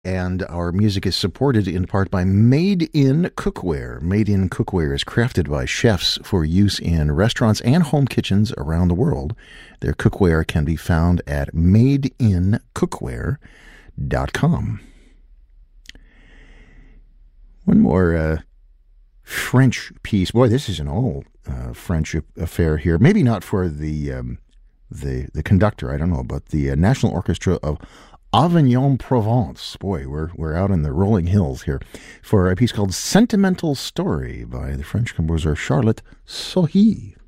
And our music is supported in part by Made in Cookware. Made in Cookware is crafted by chefs for use in restaurants and home kitchens around the world. Their cookware can be found at madeincookware.com. One more French piece. Boy, this is an old French affair here. Maybe not for the conductor. I don't know, but the National Orchestra of Avignon, Provence. Boy, we're out in the rolling hills here for a piece called Sentimental Story by the French composer Charlotte Sohi.